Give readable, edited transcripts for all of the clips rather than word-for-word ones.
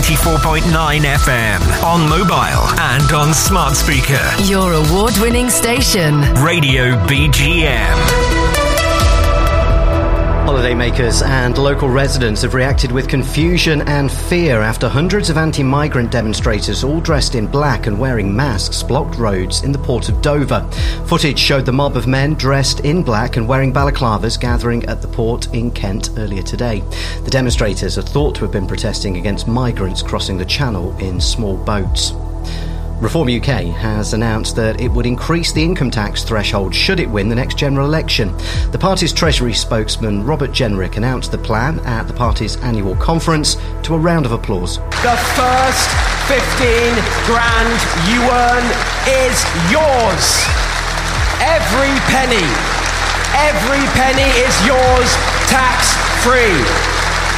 94.9 FM. On mobile and on smart speaker. Your award-winning station. Radio BGM. Holidaymakers and local residents have reacted with confusion and fear after hundreds of anti-migrant demonstrators, all dressed in black and wearing masks, blocked roads in the port of Dover. Footage showed the mob of men dressed in black and wearing balaclavas gathering at the port in Kent earlier today. The demonstrators are thought to have been protesting against migrants crossing the channel in small boats. Reform UK has announced that it would increase the income tax threshold should it win the next general election. The party's Treasury spokesman Robert Jenrick announced the plan at the party's annual conference to a round of applause. The first 15 grand you earn is yours. Every penny is yours, tax-free.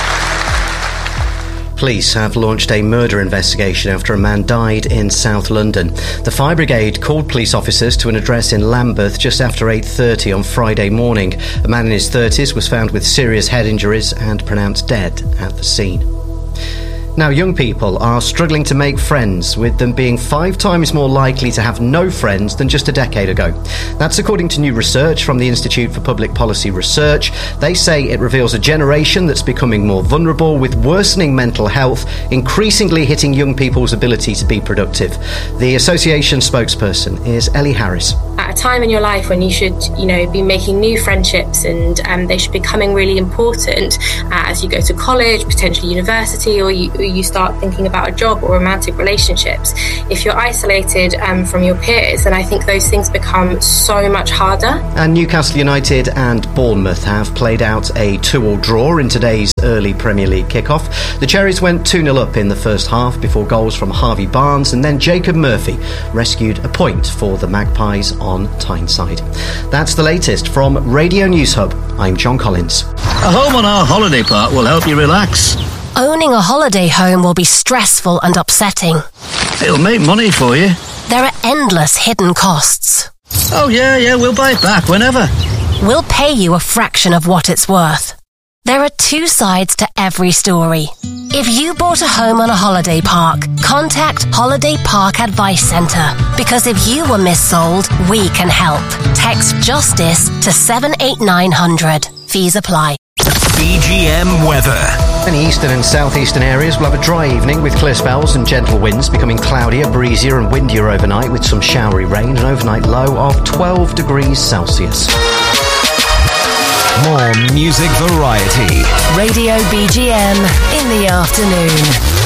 Police have launched a murder investigation after a man died in South London. The fire brigade called police officers to an address in Lambeth just after 8:30 on Friday morning. A man in his 30s was found with serious head injuries and pronounced dead at the scene. Now, young people are struggling to make friends, with them being 5 times more likely to have no friends than just a decade ago. That's according to new research from the Institute for Public Policy Research. They say it reveals a generation that's becoming more vulnerable, with worsening mental health increasingly hitting young people's ability to be productive. The association spokesperson is Ellie Harris. At a time in your life when you should, be making new friendships and they should be becoming really important as you go to college, potentially university, or you start thinking about a job or romantic relationships. If you're isolated from your peers, then I think those things become so much harder. And Newcastle United and Bournemouth have played out a 2-2 draw in today's early Premier League kickoff. The Cherries went 2-0 up in the first half before goals from Harvey Barnes, and then Jacob Murphy rescued a point for the Magpies on Tyneside. That's the latest from Radio News Hub. I'm John Collins. A home on our holiday park will help you relax. Owning a holiday home will be stressful and upsetting. It'll make money for you. There are endless hidden costs. Oh yeah, we'll buy it back whenever. We'll pay you a fraction of what it's worth. There are 2 sides to every story. If you bought a home on a holiday park, contact Holiday Park Advice Centre, because if you were missold, we can help. Text JUSTICE to 78900. Fees apply. BGM weather. Many eastern and southeastern areas will have a dry evening with clear spells and gentle winds, becoming cloudier, breezier and windier overnight with some showery rain, an overnight low of 12 degrees Celsius. More music variety. Radio BGM in the afternoon.